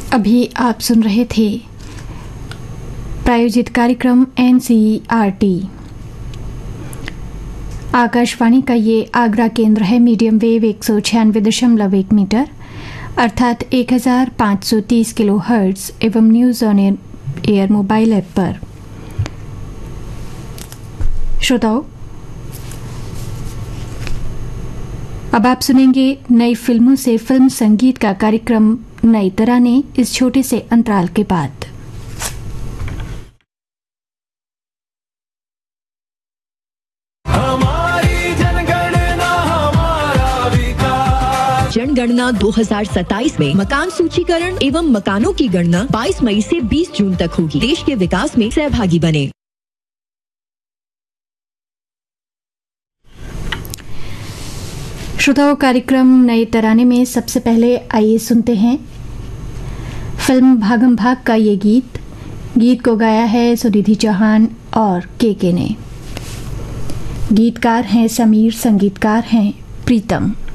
अभी आप सुन रहे थे प्रायोजित कार्यक्रम NCERT। आकाशवाणी का ये आगरा केंद्र है। मीडियम वेव 196.1 मीटर अर्थात 1530 किलो हर्ट्ज एवं news on air mobile app पर। श्रोताओं, अब आप सुनेंगे नई फिल्मों से फिल्म संगीत का कार्यक्रम नई तराने इस छोटे से अंतराल के बाद। जनगणना 2027 में मकान सूचीकरण एवं मकानों की गणना 22 मई से 20 जून तक होगी। देश के विकास में सहभागी बने। श्रोताओं, कार्यक्रम नए तराने में सबसे पहले आइए सुनते हैं फिल्म भागम भाग का ये गीत। गीत को गाया है सुनिधि चौहान और के ने। गीतकार हैं समीर, संगीतकार हैं प्रीतम।